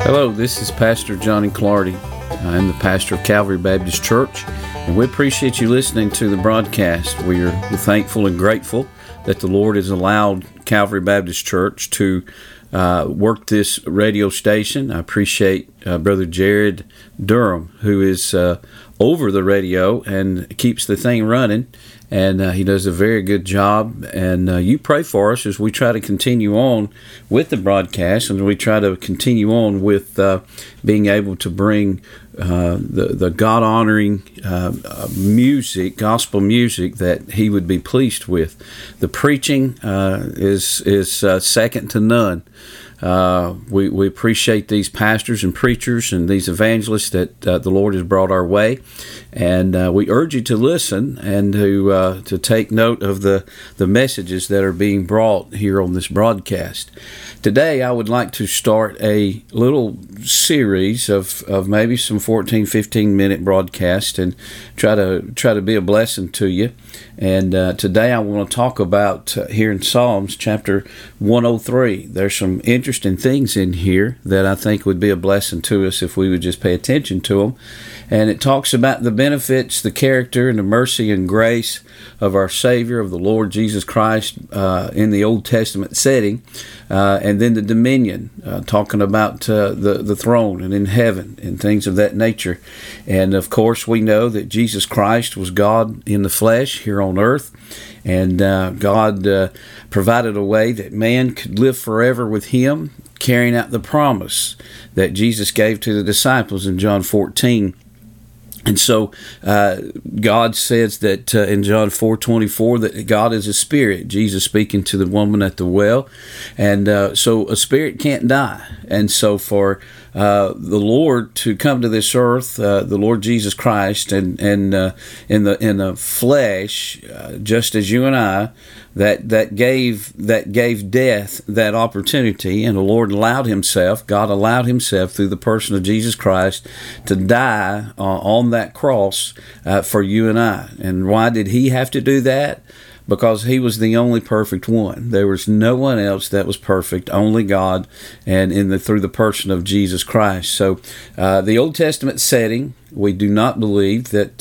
Hello, this is Pastor Johnny Clardy. I'm the pastor of Calvary Baptist Church, and we appreciate you listening to the broadcast. We're thankful and grateful that the Lord has allowed Calvary Baptist Church to work this radio station. I appreciate Brother Jared Durham, who is over the radio and keeps the thing running. And he does a very good job. And you pray for us as we try to continue on with the broadcast, and we try to continue on with being able to bring the God-honoring music, gospel music that he would be pleased with. The preaching is second to none. We appreciate these pastors and preachers and these evangelists that the Lord has brought our way, and we urge you to listen and to take note of the messages that are being brought here on this broadcast. Today, I would like to start a little series of maybe some 14, 15-minute broadcast and try to be a blessing to you. And today I want to talk about here in Psalms chapter 103. There's some interesting things in here that I think would be a blessing to us if we would just pay attention to them. And it talks about the benefits, the character, and the mercy and grace of our Savior, of the Lord Jesus Christ in the Old Testament setting. And then the dominion, talking about the throne and in heaven and things of that nature. And of course, we know that Jesus Christ was God in the flesh here on earth. And God provided a way that man could live forever with Him, carrying out the promise that Jesus gave to the disciples in John 14. And so God says that in John 4:24 that God is a spirit, Jesus speaking to the woman at the well. And so a spirit can't die. And so for the Lord to come to this earth, the Lord Jesus Christ, and in the flesh, just as you and I, that gave death that opportunity, and the Lord allowed Himself, God allowed Himself through the person of Jesus Christ to die on that cross for you and I. And why did He have to do that? Because He was the only perfect one. There was no one else that was perfect, only God, and through the person of Jesus Christ. So the Old Testament setting, we do not believe that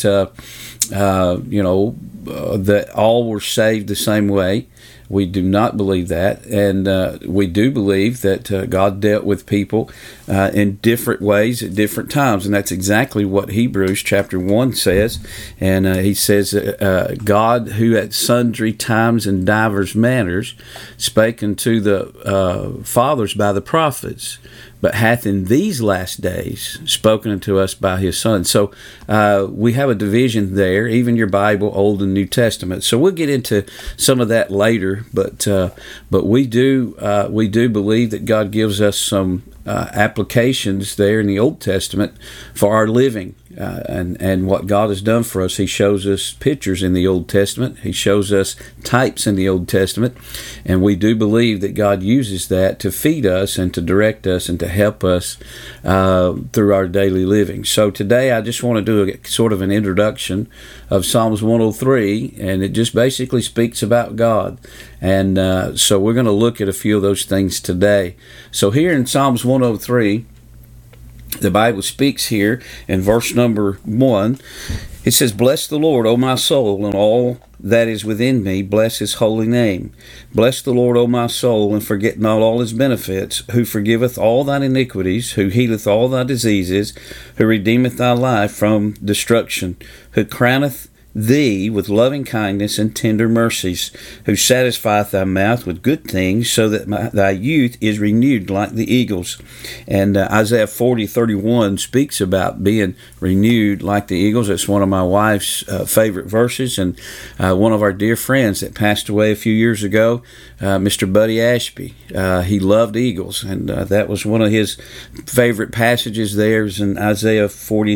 that all were saved the same way. We do not believe that, and we do believe that God dealt with people in different ways at different times, and that's exactly what Hebrews chapter 1 says. And he says, God, who at sundry times and divers manners spake unto the fathers by the prophets, but hath in these last days spoken unto us by His Son. So we have a division there, even your Bible, Old and New Testament. So we'll get into some of that later, but we do believe that God gives us some applications there in the Old Testament for our living. And what God has done for us. He shows us pictures in the Old Testament. He shows us types in the Old Testament. And we do believe that God uses that to feed us and to direct us and to help us through our daily living. So today I just want to do a sort of an introduction of Psalms 103, and it just basically speaks about God. And so we're going to look at a few of those things today. So here in Psalms 103, the Bible speaks here in verse number 1. It says, Bless the Lord, O my soul, and all that is within me, bless His holy name. Bless the Lord, O my soul, and forget not all His benefits, who forgiveth all thine iniquities, who healeth all thy diseases, who redeemeth thy life from destruction, who crowneth thee with loving kindness and tender mercies, who satisfieth thy mouth with good things, so that thy youth is renewed like the eagles. And Isaiah 40:31 speaks about being renewed like the eagles. It's one of my wife's favorite verses, and one of our dear friends that passed away a few years ago, Mr. Buddy Ashby, he loved eagles, and that was one of his favorite passages there is in Isaiah 40:31.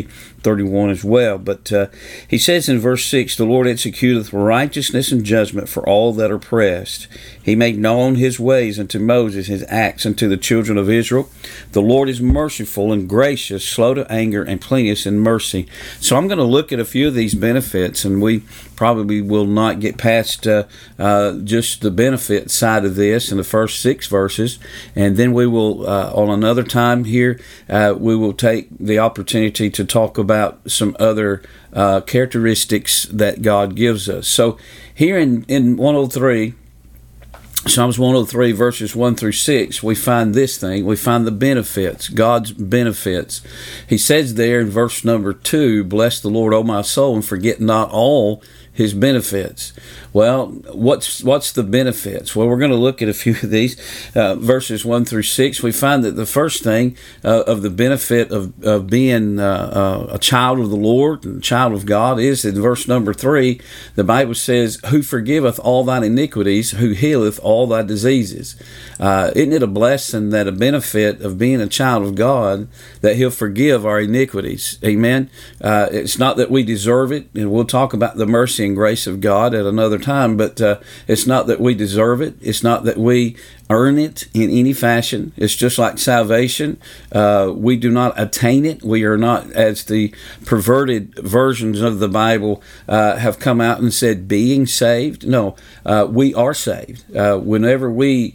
31 as well. But he says in verse 6, the Lord executeth righteousness and judgment for all that are oppressed. He made known his ways unto Moses, his acts unto the children of Israel. The Lord is merciful and gracious, slow to anger, and plenteous in mercy. So I'm going to look at a few of these benefits, and we probably will not get past just the benefit side of this in the first 6 verses. And then we will, on another time here, we will take the opportunity to talk about some other characteristics that God gives us. So here in 103, Psalms 103 verses 1 through 6, we find this thing. We find the benefits, God's benefits. He says there in verse number 2, bless the Lord, O my soul, and forget not all his benefits. Well, what's the benefits? Well, we're going to look at a few of these verses 1 through 6. We find that the first thing of the benefit of being a child of the Lord and a child of God is in verse number 3. The Bible says, who forgiveth all thine iniquities, who healeth all thy diseases. Isn't it a blessing, that a benefit of being a child of God, that he'll forgive our iniquities? Amen. It's not that we deserve it, and we'll talk about the mercy and grace of God at another time, but it's not that we deserve it. It's not that we earn it in any fashion. It's just like salvation. We do not attain it. We are not, as the perverted versions of the Bible have come out and said, being saved. No, we are saved. Whenever we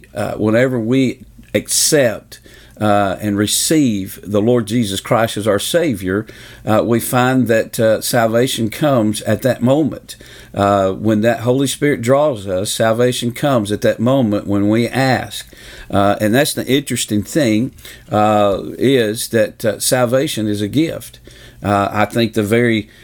accept and receive the Lord Jesus Christ as our Savior, we find that salvation comes at that moment. When that Holy Spirit draws us, salvation comes at that moment when we ask. And that's the interesting thing, is that salvation is a gift. I think the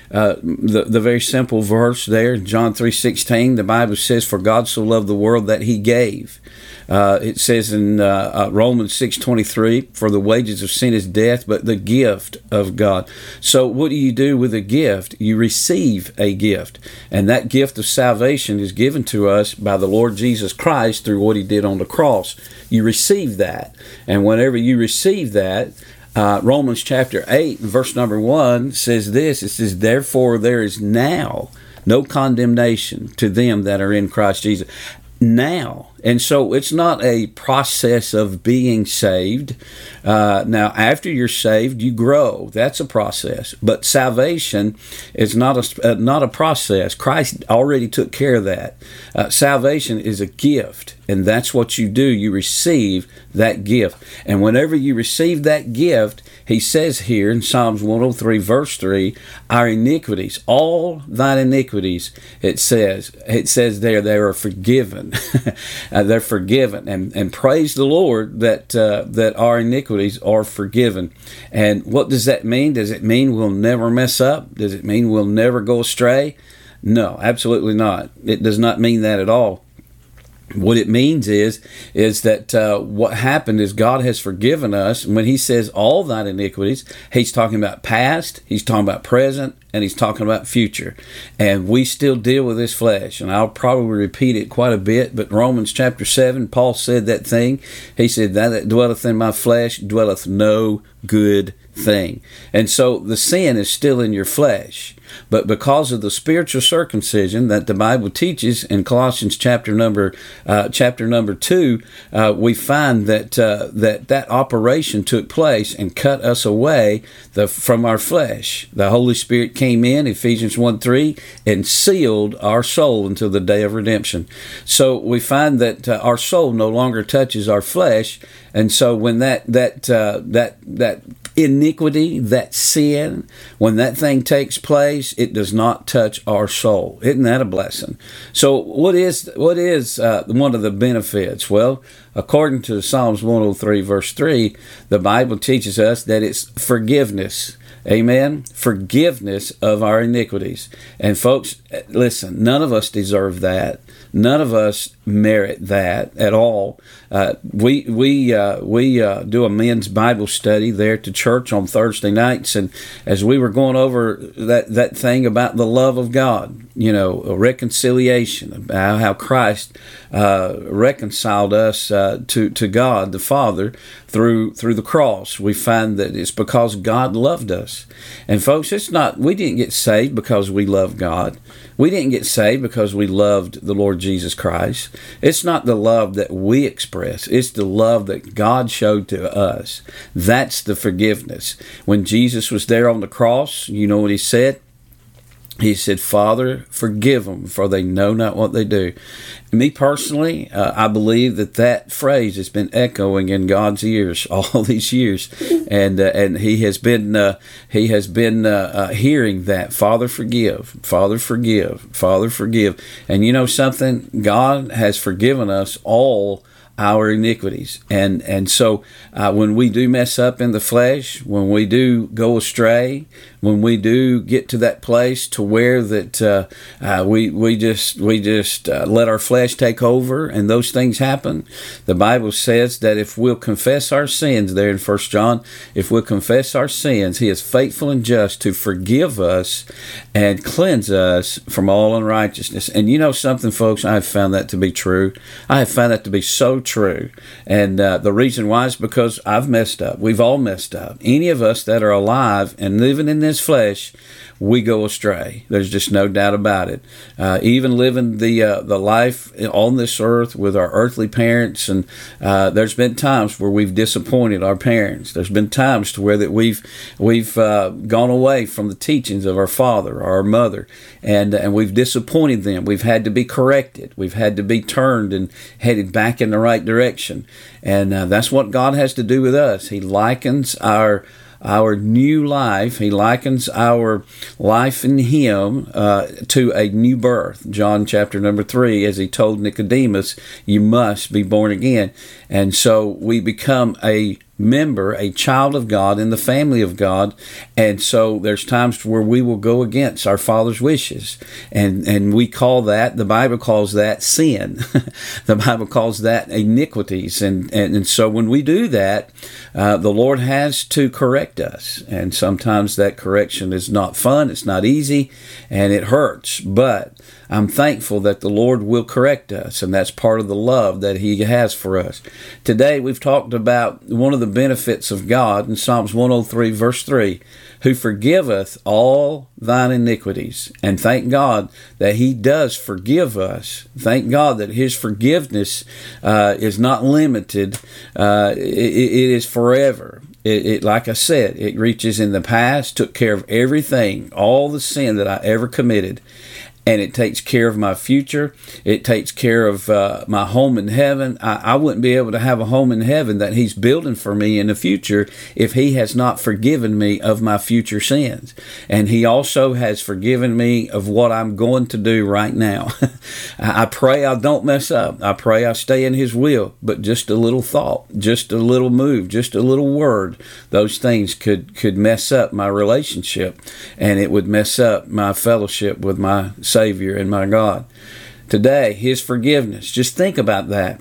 very simple verse there, John 3:16, the Bible says, for God so loved the world that he gave. It says in Romans 6:23, for the wages of sin is death, but the gift of God. So what do you do with a gift? You receive a gift. And that gift of salvation is given to us by the Lord Jesus Christ through what he did on the cross. You receive that. And whenever you receive that, Romans chapter 8, verse number 1 says this. It says, therefore there is now no condemnation to them that are in Christ Jesus. Now. And so it's not a process of being saved. Now, after you're saved, you grow. That's a process. But salvation is not a process. Christ already took care of that. Salvation is a gift, and that's what you do. You receive that gift. And whenever you receive that gift, he says here in Psalms 103, verse 3, our iniquities, all thine iniquities, it says there, they are forgiven. They're forgiven, and praise the Lord that our iniquities are forgiven. And what does that mean? Does it mean we'll never mess up? Does it mean we'll never go astray? No, absolutely not. It does not mean that at all. What it means is that what happened is God has forgiven us. And when he says all thine iniquities, he's talking about past, he's talking about present, and he's talking about future. And we still deal with this flesh. And I'll probably repeat it quite a bit, but Romans chapter 7, Paul said that thing. He said, that dwelleth in my flesh dwelleth no good thing. And so the sin is still in your flesh. But because of the spiritual circumcision that the Bible teaches in Colossians chapter number 2, we find that operation took place and cut us away from our flesh. The Holy Spirit came in, Ephesians 1:3, and sealed our soul until the day of redemption. So we find that our soul no longer touches our flesh, and so when that iniquity, that sin, when that thing takes place, it does not touch our soul. Isn't that a blessing? So what is one of the benefits? Well, according to Psalms 103 verse 3, the Bible teaches us that it's forgiveness. Amen? Forgiveness of our iniquities. And folks, listen, none of us deserve that. None of us merit that at all. We do a men's Bible study there to church on Thursday nights, and as we were going over that thing about the love of God, a reconciliation, about how Christ reconciled us to God the Father through the cross. We find that it's because God loved us. And folks, we didn't get saved because we love God. We didn't get saved because we loved the Lord Jesus Christ. It's not the love that we express. It's the love that God showed to us. That's the forgiveness. When Jesus was there on the cross, you know what he said? He said, "Father, forgive them, for they know not what they do." Me personally, I believe that phrase has been echoing in God's ears all these years, and He has been hearing that. Father, forgive. Father, forgive. Father, forgive. And you know something? God has forgiven us all our iniquities. And so when we do mess up in the flesh, when we do go astray, when we do get to that place to where that we just let our flesh take over and those things happen, the Bible says that if we'll confess our sins, there in 1 John, if we'll confess our sins, He is faithful and just to forgive us and cleanse us from all unrighteousness. And you know something, folks, I have found that to be true. I have found that to be so true. And the reason why is because I've messed up. We've all messed up. Any of us that are alive and living in this flesh, we go astray. There's just no doubt about it. Even living the life on this earth with our earthly parents, and there's been times where we've disappointed our parents. There's been times to where that we've gone away from the teachings of our father or our mother, and we've disappointed them. We've had to be corrected. We've had to be turned and headed back in the right direction. And that's what God has to do with us. He likens our new life, He likens our life in Him to a new birth. John chapter number 3, as He told Nicodemus, you must be born again. And so we become a member, a child of God in the family of God. And so there's times where we will go against our Father's wishes. And we call that, the Bible calls that sin. The Bible calls that iniquities. And so when we do that, the Lord has to correct us. And sometimes that correction is not fun, it's not easy, and it hurts. But I'm thankful that the Lord will correct us, and that's part of the love that He has for us. Today we've talked about one of the benefits of God in Psalms 103 verse 3, who forgiveth all thine iniquities. And thank God that He does forgive us. Thank God that His forgiveness is not limited. It is forever. It, like I said, it reaches in the past, took care of everything, all the sin that I ever committed. And it takes care of my future. It takes care of my home in heaven. I wouldn't be able to have a home in heaven that He's building for me in the future if He has not forgiven me of my future sins. And He also has forgiven me of what I'm going to do right now. I pray I don't mess up. I pray I stay in His will. But just a little thought, just a little move, just a little word, those things could mess up my relationship, and it would mess up my fellowship with my Savior and my God. Today, His forgiveness. Just think about that.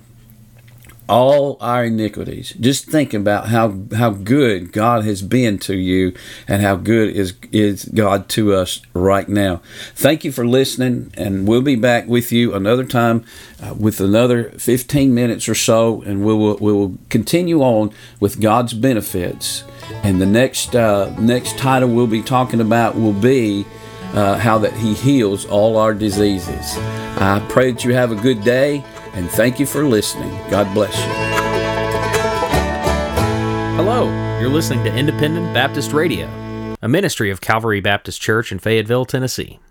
All our iniquities. Just think about how good God has been to you and how good is God to us right now. Thank you for listening, and we'll be back with you another time with another 15 minutes or so, and we will continue on with God's benefits. And the next title we'll be talking about will be how that He heals all our diseases. I pray that you have a good day, and thank you for listening. God bless you. Hello, you're listening to Independent Baptist Radio, a ministry of Calvary Baptist Church in Fayetteville, Tennessee.